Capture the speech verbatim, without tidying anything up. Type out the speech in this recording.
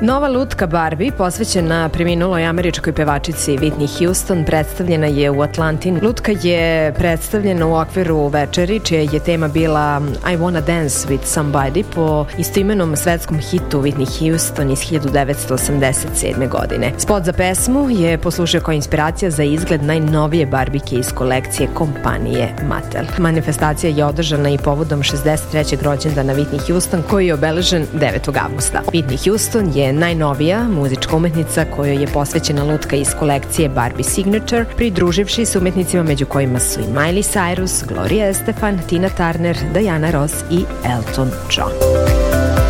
Nova lutka Barbie, posvećena preminuloj američkoj pevačici Whitney Houston, predstavljena je u Atlantin. Lutka je predstavljena u okviru večeri, čija je tema bila I Wanna Dance with Somebody po istoimenom svetskom hitu Whitney Houston iz hiljadu devetsto osamdeset sedme. godine. Spot za pesmu je poslužio kao inspiracija za izgled najnovije Barbike iz kolekcije kompanije Mattel. Manifestacija je održana i povodom šezdeset trećeg rođendana Whitney Houston, koji je obeležen devetog avgusta. Whitney Houston je najnovija muzička umetnica kojoj je posvećena lutka iz kolekcije Barbie Signature, pridruživši se umetnicima među kojima su i Miley Cyrus, Gloria Estefan, Tina Turner, Diana Ross i Elton John.